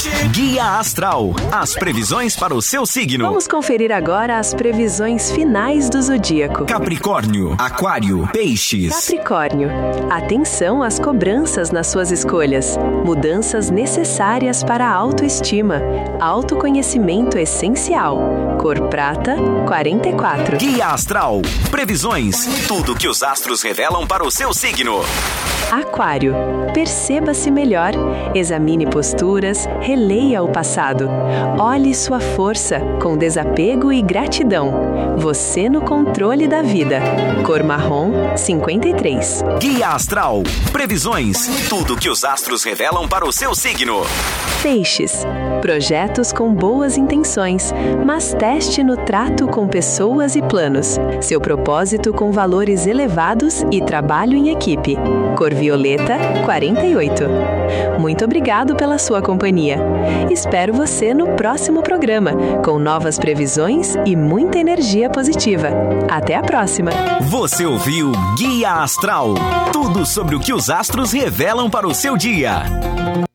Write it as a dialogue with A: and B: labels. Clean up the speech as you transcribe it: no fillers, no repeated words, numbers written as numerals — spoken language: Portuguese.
A: Guia Astral, as previsões para o seu signo.
B: Vamos conferir agora as previsões finais do zodíaco.
A: Capricórnio, Aquário, Peixes.
B: Capricórnio, atenção às cobranças nas suas escolhas. Mudanças necessárias para a autoestima. Autoconhecimento essencial. Cor prata, 44.
A: Guia Astral, previsões, tudo que os astros revelam para o seu signo.
B: Aquário, perceba-se melhor, examine posturas, releia o passado. Olhe sua força, com desapego e gratidão. Você no controle da vida. Cor marrom, 53.
A: Guia Astral, previsões, tudo que os astros revelam para o seu signo.
B: Peixes, projetos com boas intenções, mas teste no trato com pessoas e planos. Seu propósito com valores elevados e trabalho em equipe. Cor violeta, 48. Muito obrigado pela sua companhia. Espero você no próximo programa, com novas previsões e muita energia positiva. Até a próxima!
A: Você ouviu Guia Astral, tudo sobre o que os astros revelam para o seu dia.